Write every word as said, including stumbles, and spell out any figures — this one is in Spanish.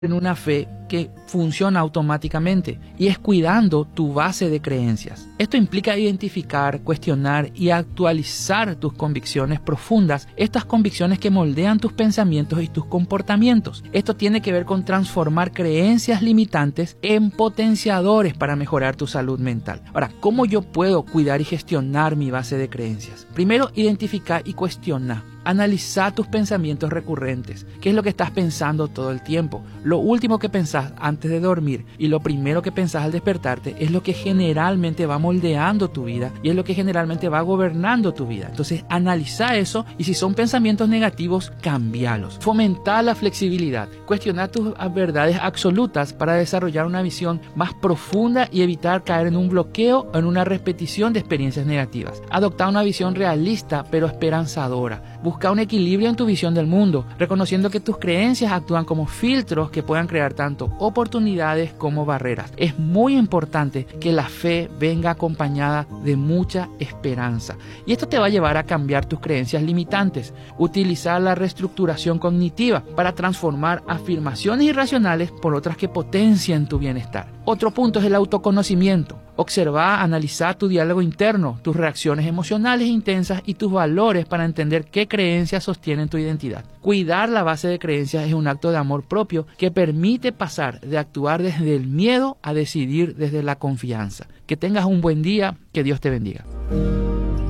en una fe que funciona automáticamente y es cuidando tu base de creencias. Esto implica identificar, cuestionar y actualizar tus convicciones profundas, estas convicciones que moldean tus pensamientos y tus comportamientos. Esto tiene que ver con transformar creencias limitantes en potenciadores para mejorar tu salud mental. Ahora, ¿cómo yo puedo cuidar y gestionar mi base de creencias? Primero, identificar y cuestionar. Analiza tus pensamientos recurrentes. ¿Qué es lo que estás pensando todo el tiempo? Lo último que pensás antes de dormir y lo primero que pensás al despertarte es lo que generalmente va moldeando tu vida y es lo que generalmente va gobernando tu vida. Entonces, analiza eso y si son pensamientos negativos, cámbialos. Fomenta la flexibilidad. Cuestiona tus verdades absolutas para desarrollar una visión más profunda y evitar caer en un bloqueo o en una repetición de experiencias negativas. Adopta una visión realista pero esperanzadora. Busca un equilibrio en tu visión del mundo, reconociendo que tus creencias actúan como filtros que puedan crear tanto oportunidades como barreras. Es muy importante que la fe venga acompañada de mucha esperanza. Y esto te va a llevar a cambiar tus creencias limitantes. Utilizar la reestructuración cognitiva para transformar afirmaciones irracionales por otras que potencien tu bienestar. Otro punto es el autoconocimiento. Observa, analiza tu diálogo interno, tus reacciones emocionales intensas y tus valores para entender qué creencias sostienen tu identidad. Cuidar la base de creencias es un acto de amor propio que permite pasar de actuar desde el miedo a decidir desde la confianza. Que tengas un buen día, que Dios te bendiga.